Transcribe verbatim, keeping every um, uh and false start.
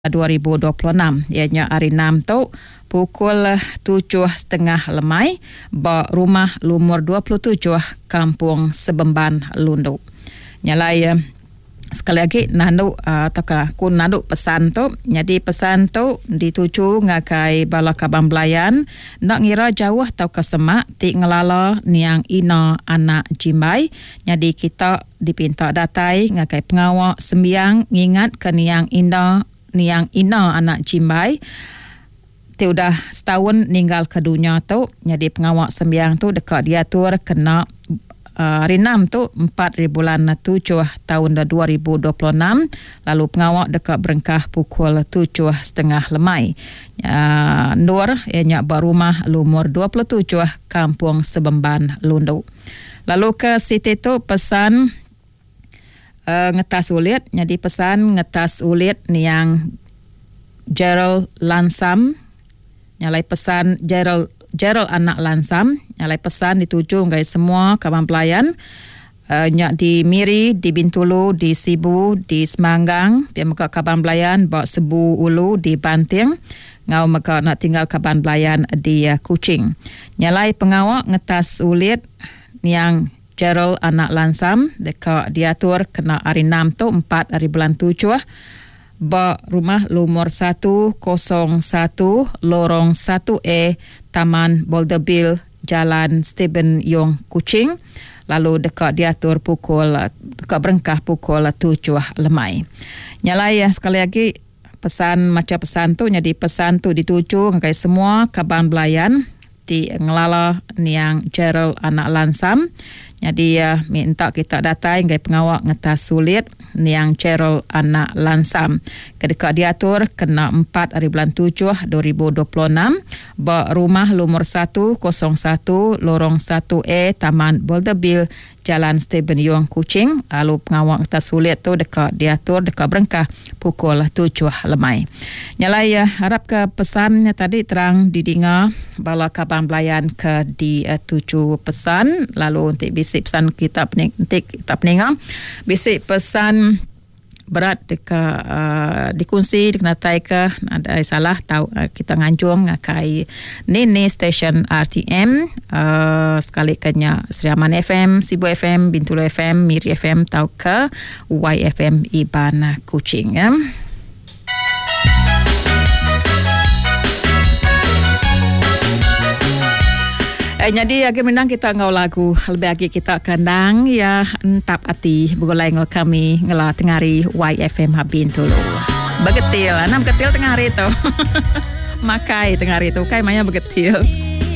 dua ribu dua puluh enam. Ianya hari enam tu pukul tujuh setengah lemai ba rumah lumur dua puluh tujuh Kampung Sebemban Lundu. Nyalai sekali lagi nandu uh, takah kun nandu pesan tu. Jadi pesan tu dituju ngakai bala Kabang Belayan nak ngira jauh tau ke semak ti ngelala niang ina anak jimbai. Jadi kita dipinta datai ngakai pengawak sembiang ngingat ke niang ina niang ina anak jimbai ti udah setahun ninggal ke dunia tu. Jadi pengawak sembiang tu dekat diatur kena uh, hari enam tu empat bulan tujuh tahun dua ribu dua puluh enam. Lalu pengawak dekat Berengkah pukul tujuh setengah lemai. uh, Nur ianya berumah lumur dua puluh tujuh Kampung Sebemban Lundu. Lalu ke Siti tu pesan Uh, ngetas ulit. Jadi pesan ngetas ulit niang Gerald Lansam. Nyalai pesan Gerald Gerald anak Lansam. Nyalai pesan dituju ngai semua Kabang Belayan. Uh, nyak di Miri, di Bintulu, di Sibu, di Semanggang. Dia muka Kabang Belayan bawa Sebu Ulu di Banting. Ngau muka nak tinggal Kabang Belayan di uh, Kuching. Nyalai pengawak ngetas ulit niang Gerald anak Lansam dekat diatur kena hari enam tu empat hari bulan tujuh ba rumah lumur satu kosong satu lorong satu A Taman Bolderbil Jalan Stephen Yong Kuching. Lalu dekat diatur pukul dekat Berengkah pukul tujuh lemai. Nyalai ya, sekali lagi pesan macam pesan tu. Jadi pesan tu dituju ngakai semua Kabang Belayan di ngelala niang Gerald anak Lansam. Jadi uh, minta kita datai ngai pengawak ngetas sulit niang Gerald anak Lansam. Kedekat diatur kena empat hari bulan tujuh dua ribu dua puluh enam ba rumah lumur satu kosong satu lorong satu A Taman Bolderbil Jalan Stephen Yong Kuching. Lalu pengawak ngetas sulit tu dekat diatur dekat Berengkah pukul tujuh lemai. Nyalai ya, harap ke pesannya tadi terang didengar bala Kabang Belayan ke di uh, tujuh pesan. Lalu untuk bisik pesan kita pening, kita peningang bisik pesan berat dekat uh, dikongsi dikenatai ke ada salah tahu uh, kita nganjung ngakai Nini stesen R T M uh, sekali kenya Seriaman F M, Sibu F M, Bintulu F M, Miri F M tahu ke Y F M Iban Kuching ya. Eh, jadi agak menang kita ngau lagu lebih lagi kita kendang ya entap ati begolai ngau kami ngela tengari Y F M Habin Tulu. Begetil, enam ketil tengari tu. Makai tengari tu, kai maya begetil.